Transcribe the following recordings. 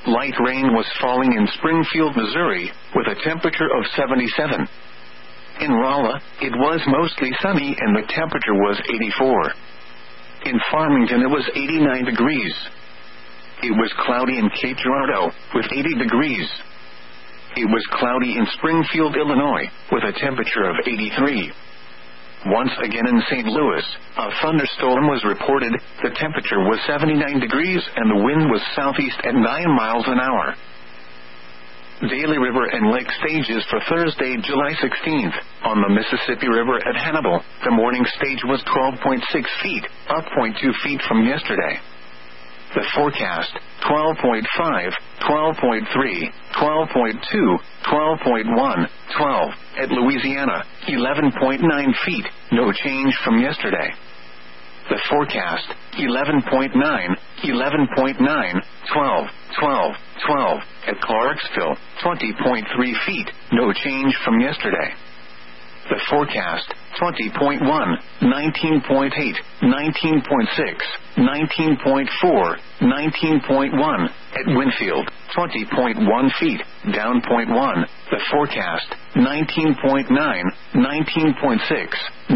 light rain was falling in Springfield, Missouri, with a temperature of 77. In Rolla, it was mostly sunny and the temperature was 84. In Farmington, it was 89 degrees. It was cloudy in Cape Girardeau, with 80 degrees. It was cloudy in Springfield, Illinois, with a temperature of 83. Once again in St. Louis, a thunderstorm was reported. The temperature was 79 degrees and the wind was southeast at 9 miles an hour. Daily River and Lake stages for Thursday, July 16th. On the Mississippi River at Hannibal, the morning stage was 12.6 feet, up 0.2 feet from yesterday. The forecast, 12.5, 12.3, 12.2, 12.1, 12. At Louisiana, 11.9 feet, no change from yesterday. The forecast, 11.9, 11.9, 12, 12, 12. At Clarksville, 20.3 feet, no change from yesterday. The forecast, 20.1, 19.8, 19.6, 19.4, 19.1. At Winfield, 20.1 feet, down 0.1. The forecast, 19.9, 19.6,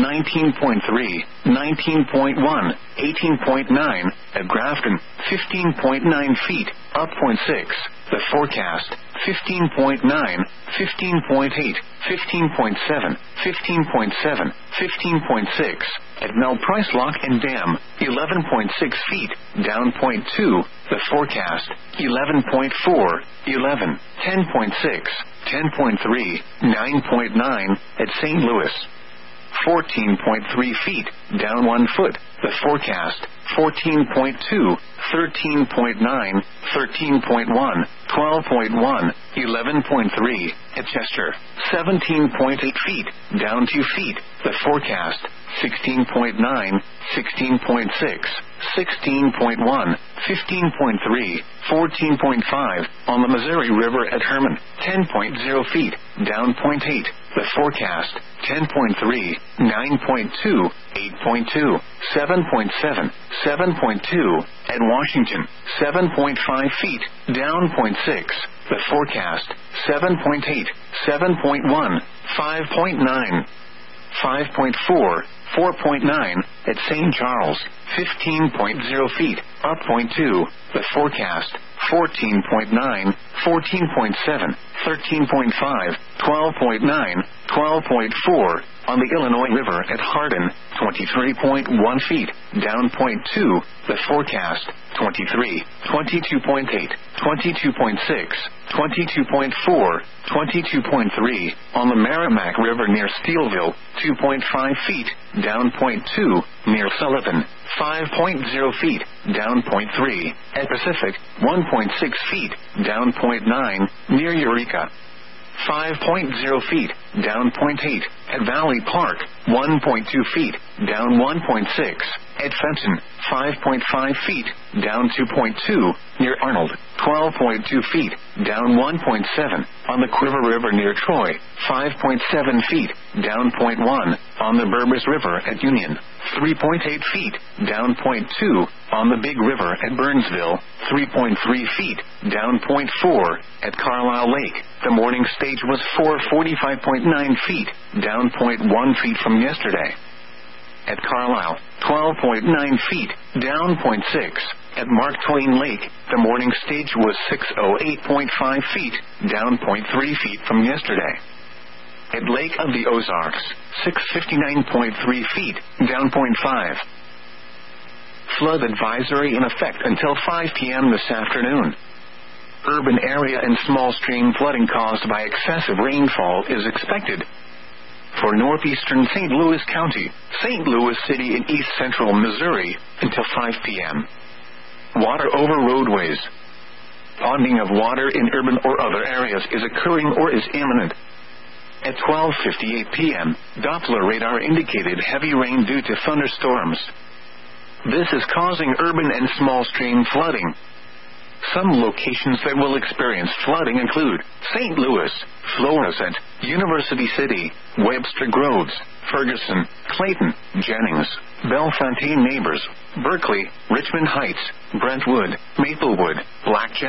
19.3, 19.1, 18.9. At Grafton, 15.9 feet, up 0.6. The forecast, 15.9, 15.8, 15.7, 15.7, 15.6. At Mel Price Lock and Dam, 11.6 feet, down 0.2. The forecast, 11.4, 11, 10.6, 10.3, 9.9. At St. Louis, 14.3 feet, down 1 foot. The forecast, 14.2, 13.9, 13.1, 12.1, 11.3. At Chester, 17.8 feet, down 2 feet. The forecast, 16.9, 16.6, 16.1, 15.3, 14.5. On the Missouri River at Herman, 10.0 feet, down 0.8. The forecast, 10.3, 9.2, 8.2, 7.7, 7.2. At Washington, 7.5 feet, down 0.6. The forecast, 7.8, 7.1, 5.9, 5.4, 4.9. At St. Charles, 15.0 feet, up 0.2. The forecast, 14.9, 14.7, 13.5, 12.9, 12.4. On the Illinois River at Hardin, 23.1 feet, down 0.2. The forecast, 23, 22.8, 22.6, 22.4, 22.3. On the Merrimack River near Steelville, 2.5 feet, down 0.2. Near Sullivan, 5.0 feet, down 0.3. At Pacific, 1.6 feet, down 0.9. Near Eureka, 5.0 feet, down 0.8. At Valley Park, 1.2 feet, down 1.6. At Fenton, 5.5 feet, down 2.2. Near Arnold, 12.2 feet, down 1.7. On the Quiver River near Troy, 5.7 feet, down 0.1. On the Burbus River at Union, 3.8 feet, down 0.2. On the Big River at Burnsville, 3.3 feet, down 0.4. At Carlisle Lake, the morning stage was 445.9 feet, down 0.1 feet from yesterday. At Carlisle, 12.9 feet, down 0.6. At Mark Twain Lake, the morning stage was 608.5 feet, down 0.3 feet from yesterday. At Lake of the Ozarks, 659.3 feet, down 0.5. Flood advisory in effect until 5 p.m. this afternoon. Urban area and small stream flooding caused by excessive rainfall is expected for northeastern St. Louis County, St. Louis City, and east central Missouri until 5 p.m. Water over roadways. Ponding of water in urban or other areas is occurring or is imminent. At 12:58 p.m., Doppler radar indicated heavy rain due to thunderstorms. This is causing urban and small stream flooding. Some locations that will experience flooding include St. Louis, Florissant, University City, Webster Groves, Ferguson, Clayton, Jennings, Bellefontaine Neighbors, Berkeley, Richmond Heights, Brentwood, Maplewood, Blackjack.